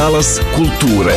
Talas kulture.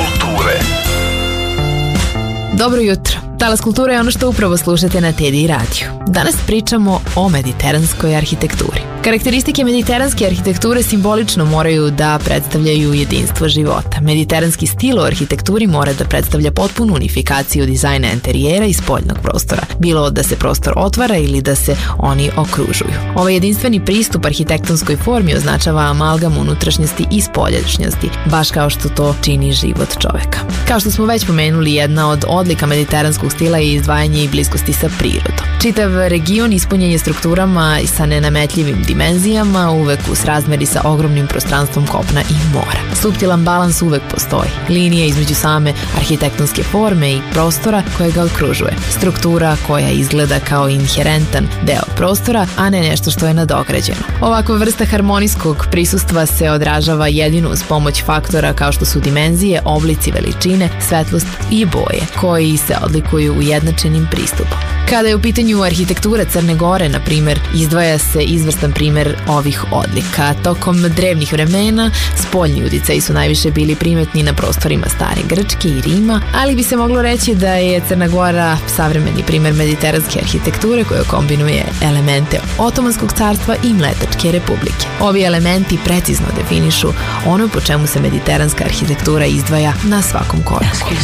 Dobro jutro. Talas kulture je ono što upravo slušate na TDI radiju. Danas pričamo o mediteranskoj arhitekturi. Karakteristike mediteranske arhitekture simbolično moraju da predstavljaju jedinstvo života. Mediteranski stil u arhitekturi mora da predstavlja potpunu unifikaciju dizajna interijera i spoljnog prostora, bilo da se prostor otvara ili da se oni okružuju. Ovaj jedinstveni pristup arhitektonskoj formi označava amalgam unutrašnjosti i spoljašnjosti, baš kao što to čini život čoveka. Kao što smo već pomenuli, jedna od odlika mediteranskog stila je izdvajanje i bliskosti sa prirodom. Čitav region ispunjen je strukturama i sa nenametljivim dimenzijama, uvek u srazmeri sa ogromnim prostranstvom kopna i mora. Suptilan balans uvek postoji. Linija između same arhitektonske forme i prostora koje ga okružuje. Struktura koja izgleda kao inherentan deo prostora, a ne nešto što je nadograđeno. Ovakva vrsta harmonijskog prisustva se odražava jedino uz pomoć faktora kao što su dimenzije, oblici, veličine, svetlost i boje, koji se odlikuju ujednačenim pristupom. Kada je u pitanju arhitektura Crne Gore, na primer, izdvaja se izvrstan primer ovih odlika. Tokom drevnih vremena spoljni uticaji su najviše bili primetni na prostorima stare Grčke i Rima, ali bi se moglo reći da je Crna Gora savremeni primer mediteranske arhitekture koja kombinuje elemente Otomanskog carstva i Mletačke republike. Ovi elementi precizno definišu ono po čemu se mediteranska arhitektura izdvaja na svakom koraku.